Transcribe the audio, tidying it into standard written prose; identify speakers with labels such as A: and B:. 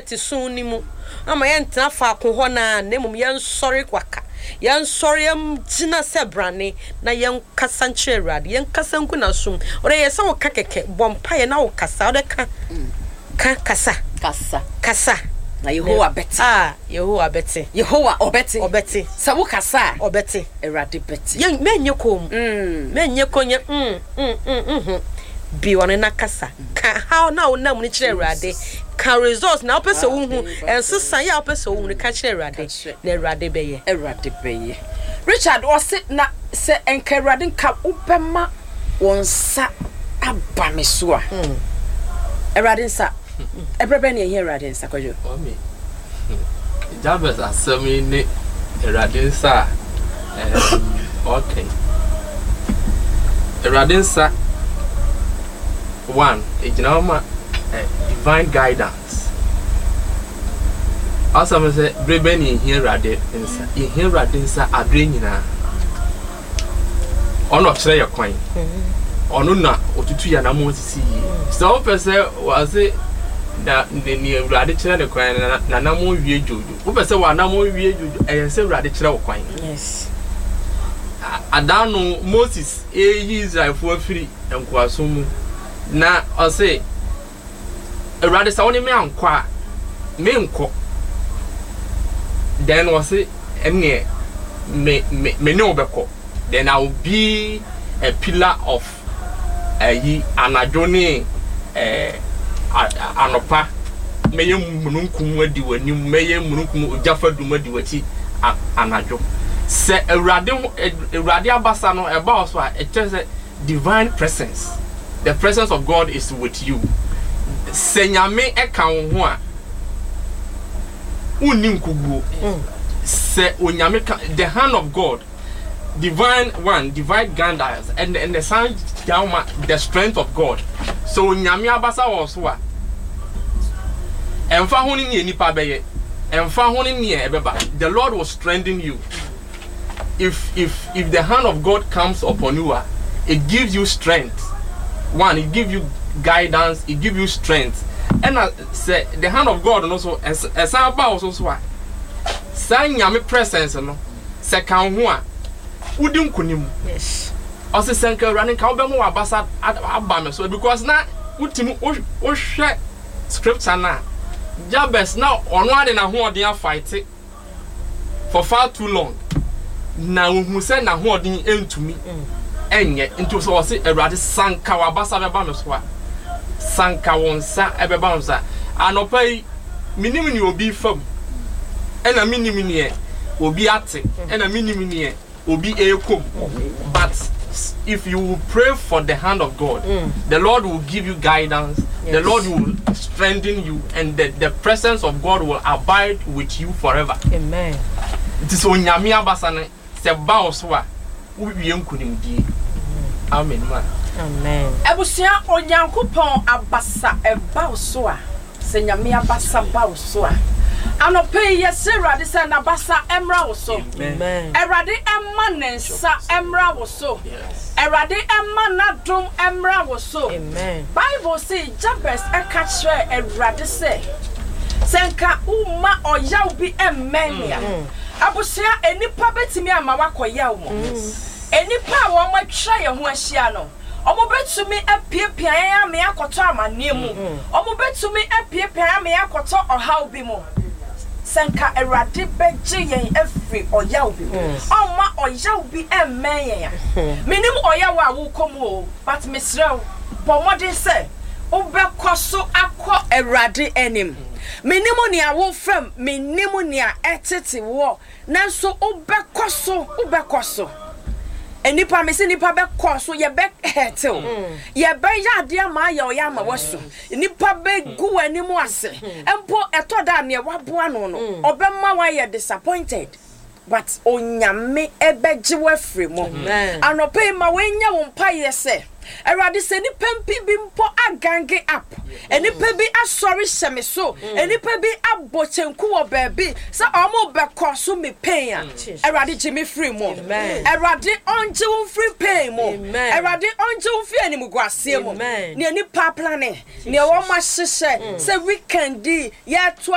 A: te so ni mu ama yɛntena fa ko na nemum yɛnsɔre kwaka yɛnsɔre gyina sɛ brane na yɛnkasa nkyerɛ Awurade yɛnkasa nku na som ore yɛsɛ wo ka kɛkɛ bompa yɛ na wo kasa ode kasa
B: na Yehowa beti
A: Yehowa beti
B: Yehowa obeti sa wo kasa
A: obeti
B: Awurade beti
A: yen menye kom menye konye bi wona na kasa ka how na wo nam ni kyerɛ Awurade ka results na opese wo hu ensesa ya opese wo hu ka kyerɛ Awurade na Awurade beye
B: Richard wose na se enka Awurade nka ubema wonsa aba me so a Awurade nsa ebrebe na ehia Awurade nsa kwajo
C: Jabez asemi ni Awurade nsa okay Awurade nsa one ejinama divine guidance asama se brebe ni ehia Awurade nsa adre nyina ono kyerɛ yɛ kwan ono na otutu ya na mo sisi so pese wase na ni Awurade kyerɛ ne kwan na mo wie jojo wo pese wa na mo wie jojo ɛyɛ Awurade kyerɛ wo kwan
A: yes
C: adano Moses Israel fo afiri enkoaso mu na ɔse Awurade sa woni me ankwa me nkɔ then ɔse ene me ne obekɔ then I will be a pillar of anadoni anopa meye mununkum adi wani meye mununkum ojafa duma di wati anajo se Awurade abasa no eba oso a it says divine presence. The presence of God is with you. Se nyame eka wo ho a uni nkuguo se onyame the hand of God divine guidance and the sound the strength of God. So nyame abasa wo so a emfa honi ni enipa beye emfa honi ni ebeba the Lord will strengthen you. If the hand of God comes upon you, it gives you strength. One, it gives you guidance, it gives you strength. And say the hand of God also as about also so say nyame presence no se kan ho a wudin kunim.
A: Yes.
C: Also senka running ka obemu abasa abame so because na wutimi o hwe scripture na Jabez now ono ade na ho odin fight for far too long. Na hu se na ho odin entumi enye into so say Awurade sanka wabasa beba me so a sanka wonsa ebeba wonsa anopai minim ni obi fam ena minim ni obi ate ena minim ni obi ekom but if you will pray for the hand of God the Lord will give you guidance. Yes. The Lord will strengthen you and the presence of God will abide with you forever.
A: Amen.
C: It is onyame abasa ne se ba so a wo wie nkunimdie. Amen.
A: Amen.
B: Ebusia onyankopon abasa eba so a se nyame abasa ba so a anope yesi Awurade se na abasa emra wo so.
A: Amen.
B: Awurade emma nensa emra wo so.
C: Yes.
B: Awurade emma nadom emra wo so.
A: Amen.
B: Bible say Jabez eka kire Awurade se senka uma oyaw bi emmenia abusia enipa betimi ama wakoyaw mo enipa wo ma twa ye ho ahia no omo betumi apiepia ya me akoto amane mu omo betumi apiepia ya me akoto ohaw bi mu senka Awurade beje yen afri oyaw bi oma oyaw bi emmen yen minim oyaw a wo komo but misrew pomodin se obekoso akọ Awurade enim menimu ni awo frem menimu ni a etete wo nanso ubekoso enipa me se nipa bekoso ye be hetel ye be yade ama ya oyama waso nipa be gu animu ase empo etoda ne waboa no no obema wa ye disappointed but onyame ebeje wafre mo anope ma wenya wo mpa ye se Awurade se ni pempi bi mpo agange up enipa bi asori hyeme so enipa bi abochenku wo baabi se omo bekoso me pain a Awurade jimi free mo Awurade onje wo free pain mo Awurade onje wo free animu guase mo ne enipa plane ne wo ma hyehye se weekend ye